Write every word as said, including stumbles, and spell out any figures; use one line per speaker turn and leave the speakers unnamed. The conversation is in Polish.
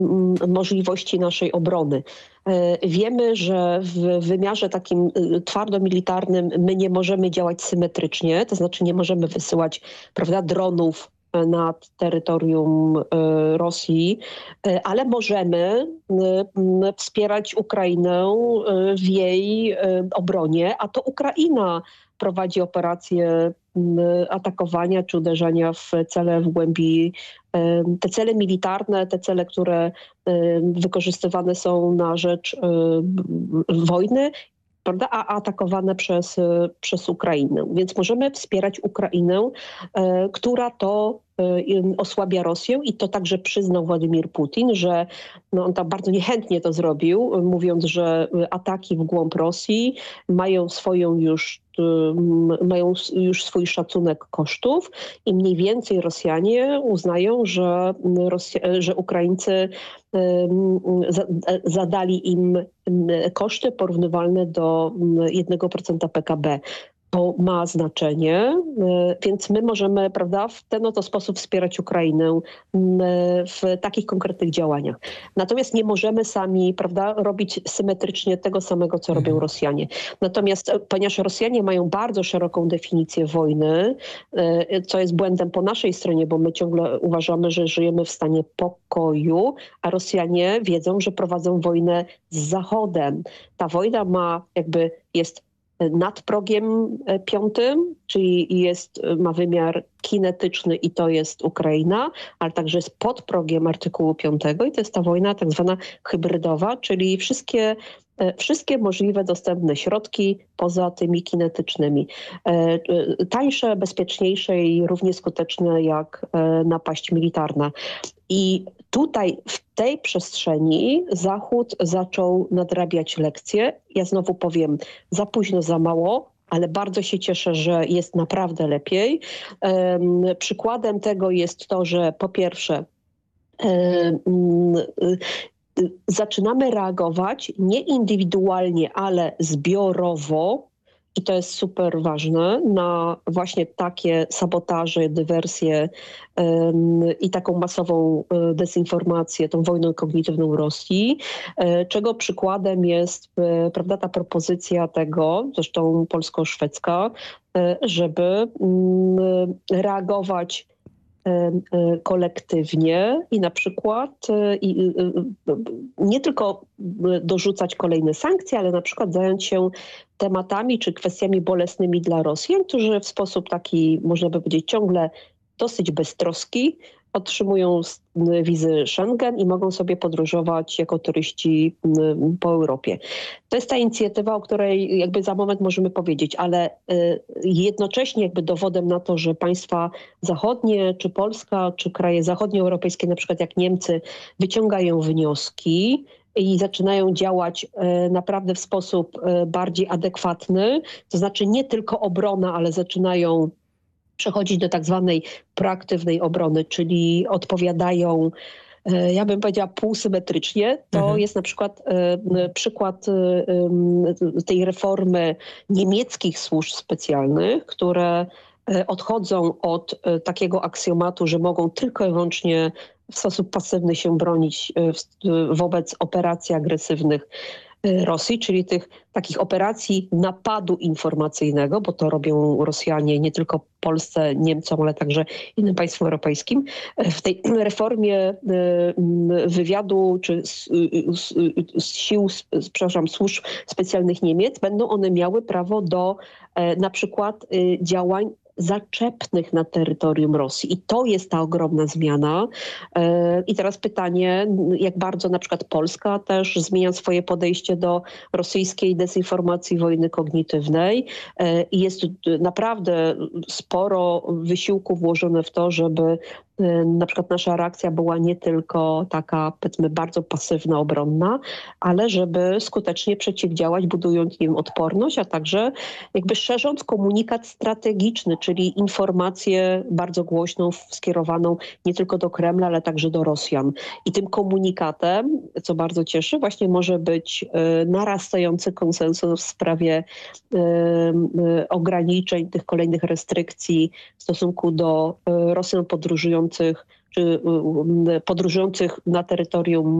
możliwości naszej obrony. Wiemy, że w wymiarze takim twardo militarnym my nie możemy działać symetrycznie, to znaczy nie możemy wysyłać, prawda, dronów nad terytorium Rosji, ale możemy wspierać Ukrainę w jej obronie, a to Ukraina prowadzi operacje atakowania czy uderzania w cele w głębi, te cele militarne, te cele, które wykorzystywane są na rzecz wojny, prawda, a atakowane przez, przez Ukrainę. Więc możemy wspierać Ukrainę, która to osłabia Rosję i to także przyznał Władimir Putin, że no, on tam bardzo niechętnie to zrobił, mówiąc, że ataki w głąb Rosji mają swoją już mają już swój szacunek kosztów i mniej więcej Rosjanie uznają, że, Rosja, że Ukraińcy zadali im koszty porównywalne do jednego procenta P K B. To ma znaczenie, więc my możemy, prawda, w ten oto sposób wspierać Ukrainę w takich konkretnych działaniach. Natomiast nie możemy sami, prawda, robić symetrycznie tego samego, co robią Rosjanie. Natomiast ponieważ Rosjanie mają bardzo szeroką definicję wojny, co jest błędem po naszej stronie, bo my ciągle uważamy, że żyjemy w stanie pokoju, a Rosjanie wiedzą, że prowadzą wojnę z Zachodem. Ta wojna ma jakby, jest nad progiem piątym, czyli jest, ma wymiar kinetyczny i to jest Ukraina, ale także jest pod progiem artykułu piątego i to jest ta wojna tak zwana hybrydowa, czyli wszystkie, wszystkie możliwe dostępne środki poza tymi kinetycznymi. Tańsze, bezpieczniejsze i równie skuteczne jak napaść militarna. I tutaj w tej przestrzeni Zachód zaczął nadrabiać lekcje. Ja znowu powiem, za późno, za mało, ale bardzo się cieszę, że jest naprawdę lepiej. Um, przykładem tego jest to, że po pierwsze um, zaczynamy reagować nie indywidualnie, ale zbiorowo. I to jest super ważne, na właśnie takie sabotaże, dywersje um, i taką masową um, dezinformację, tą wojnę kognitywną Rosji, um, czego przykładem jest um, prawda, ta propozycja tego, zresztą polsko-szwedzka, um, żeby um, reagować kolektywnie i na przykład i nie tylko dorzucać kolejne sankcje, ale na przykład zająć się tematami czy kwestiami bolesnymi dla Rosjan, którzy w sposób taki, można by powiedzieć, ciągle dosyć beztroski otrzymują wizy Schengen i mogą sobie podróżować jako turyści po Europie. To jest ta inicjatywa, o której jakby za moment możemy powiedzieć, ale jednocześnie jakby dowodem na to, że państwa zachodnie, czy Polska, czy kraje zachodnioeuropejskie, na przykład jak Niemcy, wyciągają wnioski i zaczynają działać naprawdę w sposób bardziej adekwatny, to znaczy nie tylko obrona, ale zaczynają przechodzić do tak zwanej proaktywnej obrony, czyli odpowiadają, ja bym powiedziała, półsymetrycznie. To mhm. jest na przykład y, przykład y, tej reformy niemieckich służb specjalnych, które y, odchodzą od y, takiego aksjomatu, że mogą tylko i wyłącznie w sposób pasywny się bronić y, y, wobec operacji agresywnych Rosji, czyli tych takich operacji napadu informacyjnego, bo to robią Rosjanie nie tylko Polsce, Niemcom, ale także innym państwom europejskim. W tej reformie wywiadu czy sił, przepraszam, służb specjalnych Niemiec będą one miały prawo do na przykład działań zaczepnych na terytorium Rosji. I to jest ta ogromna zmiana. I teraz pytanie, jak bardzo na przykład Polska też zmienia swoje podejście do rosyjskiej dezinformacji, wojny kognitywnej. I jest naprawdę sporo wysiłku włożone w to, żeby na przykład nasza reakcja była nie tylko taka, powiedzmy, bardzo pasywna, obronna, ale żeby skutecznie przeciwdziałać, budując im odporność, a także jakby szerząc komunikat strategiczny, czyli informację bardzo głośną, skierowaną nie tylko do Kremla, ale także do Rosjan. I tym komunikatem, co bardzo cieszy, właśnie może być y, narastający konsensus w sprawie y, y, ograniczeń, tych kolejnych restrykcji w stosunku do y, Rosjan podróżujących czy podróżujących na terytorium